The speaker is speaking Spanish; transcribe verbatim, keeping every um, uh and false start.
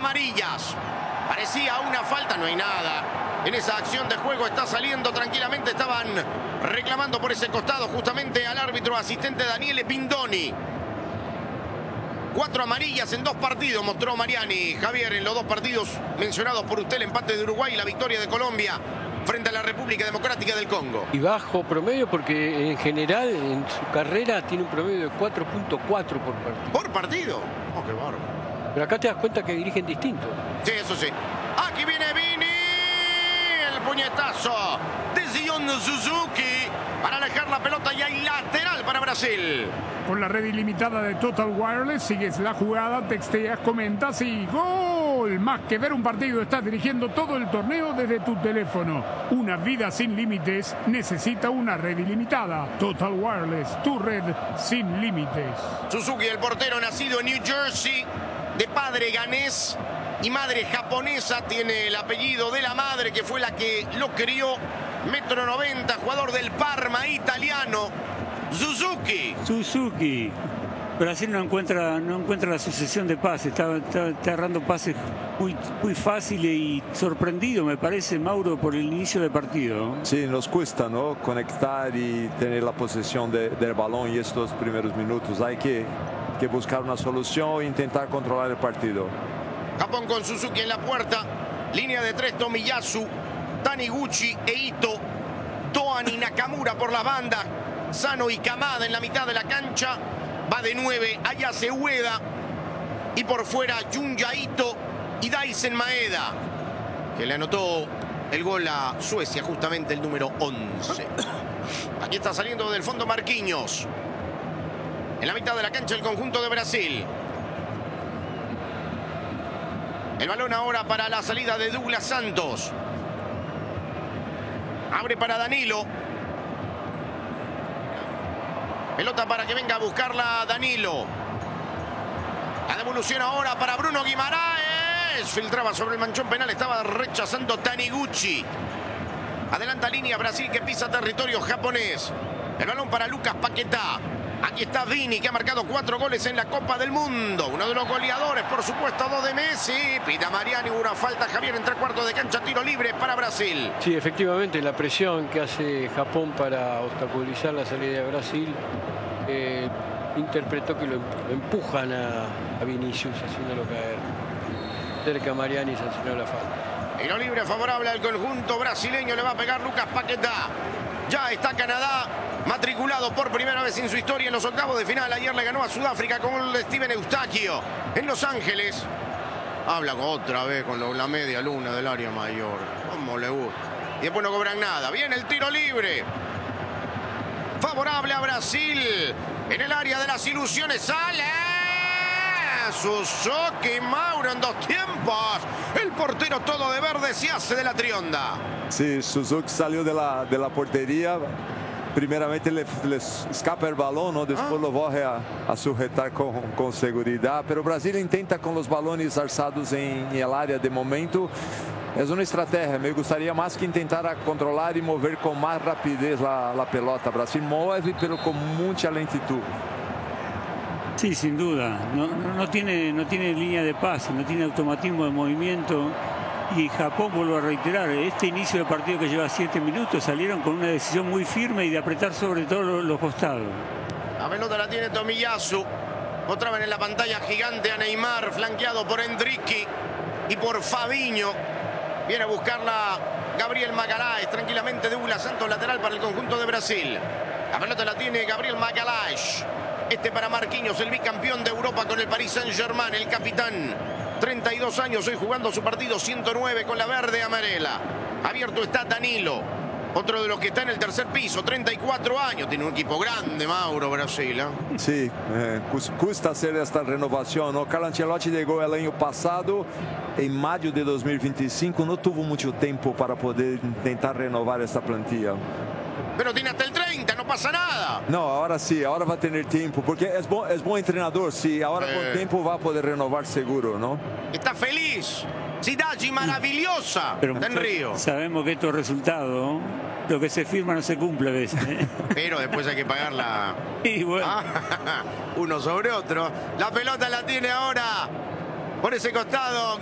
amarillas. Parecía una falta, no hay nada. En esa acción de juego está saliendo tranquilamente. Estaban reclamando por ese costado justamente al árbitro asistente Daniele Pindoni. Cuatro amarillas en dos partidos mostró Mariani. Javier, en los dos partidos mencionados por usted, el empate de Uruguay y la victoria de Colombia frente a la República Democrática del Congo. Y bajo promedio porque en general en su carrera tiene un promedio de cuatro punto cuatro por partido. ¿Por partido? Oh, qué bárbaro. Pero acá te das cuenta que dirigen distinto. Sí, eso sí. Aquí viene Vini. El puñetazo de Zion Suzuki para alejar la pelota y hay lateral para Brasil. Con la red ilimitada de Total Wireless, sigues la jugada, texteas, comentas y ¡gol! Más que ver un partido, estás dirigiendo todo el torneo desde tu teléfono. Una vida sin límites necesita una red ilimitada. Total Wireless, tu red sin límites. Suzuki, el portero nacido en New Jersey, de padre ganés y madre japonesa, tiene el apellido de la madre que fue la que lo crió. Metro noventa, jugador del Parma italiano. Suzuki. Suzuki. Brasil no encuentra, no encuentra la sucesión de pases. Está, está, está agarrando pases muy, muy fáciles y sorprendido, me parece, Mauro, por el inicio del partido. Sí, nos cuesta, ¿no? Conectar y tener la posesión de, del balón y estos primeros minutos. Hay que, que buscar una solución e intentar controlar el partido. Japón con Suzuki en la puerta. Línea de tres, Tomiyasu, Taniguchi e Ito. Toan y Nakamura por la banda. Sano y Kamada en la mitad de la cancha. Va de nueve, Ayase Ueda. Y por fuera, Junya Ito y Daisen Maeda, que le anotó el gol a Suecia, justamente el número once. Aquí está saliendo del fondo Marquinhos. En la mitad de la cancha el conjunto de Brasil. El balón ahora para la salida de Douglas Santos. Abre para Danilo. Pelota para que venga a buscarla Danilo. La devolución ahora para Bruno Guimaraes. Filtraba sobre el manchón penal. Estaba rechazando Taniguchi. Adelanta línea Brasil que pisa territorio japonés. El balón para Lucas Paquetá. Aquí está Vini, que ha marcado cuatro goles en la Copa del Mundo. Uno de los goleadores, por supuesto, dos de Messi. Pita Mariani, una falta, Javier, en tres cuartos de cancha, tiro libre para Brasil. Sí, efectivamente, la presión que hace Japón para obstaculizar la salida de Brasil, eh, interpretó que lo empujan a, a Vinicius, haciéndolo caer. Cerca Mariani sancionó la falta. Tiro libre favorable al conjunto brasileño, le va a pegar Lucas Paquetá. Ya está Canadá matriculado por primera vez en su historia en los octavos de final. Ayer le ganó a Sudáfrica con el de Steven Eustachio en Los Ángeles. Habla otra vez con lo, la media luna del área mayor. Como le gusta. Y después no cobran nada. Viene el tiro libre. Favorable a Brasil. En el área de las ilusiones sale Suzuki, Mauro, en dos tiempos. El portero todo de verde se hace de la trionda. Sí, Suzuki salió de la, de la portería. Primeiramente le, le escapa el balón, ¿no? Después ah. lo vuelve a, a sujetar con, con seguridad. Pero Brasil intenta con los balones alzados en, en el área de momento. Es una estrategia. Me gustaría más que intentar controlar y mover con más rapidez la, la pelota. Brasil mueve, pero con mucha lentitud. Sí, sin duda. No, no, no, tiene, no tiene línea de pase, no tiene automatismo de movimiento. Y Japón, vuelvo a reiterar, este inicio de partido que lleva siete minutos, salieron con una decisión muy firme y de apretar sobre todo los, los costados. La pelota la tiene Tomiyasu. Otra vez en la pantalla gigante a Neymar, flanqueado por Endricky y por Fabinho. Viene a buscarla Gabriel Magalhães. Tranquilamente Douglas Santos, lateral para el conjunto de Brasil. La pelota la tiene Gabriel Magalhães. Este para Marquinhos, el bicampeón de Europa con el Paris Saint-Germain, el capitán. treinta y dos años, hoy jugando su partido ciento nueve con la verde amarela. Abierto está Danilo, otro de los que está en el tercer piso, treinta y cuatro años. Tiene un equipo grande, Mauro, Brasil. ¿eh? Sí, eh, custa hacer esta renovación, ¿no? Carlo Ancelotti llegó el año pasado, en mayo de dos mil veinticinco, no tuvo mucho tiempo para poder intentar renovar esta plantilla. Pero tiene hasta el treinta, no pasa nada. No, ahora sí, ahora va a tener tiempo, porque es, bo, es buen entrenador, sí, ahora eh. con tiempo va a poder renovar seguro, ¿no? Está feliz. Ciudad maravillosa. Pero en Río. Sabemos que estos resultados, lo que se firma no se cumple a veces. ¿eh? Pero después hay que pagarla. Y bueno. Ah, uno sobre otro. La pelota la tiene ahora por ese costado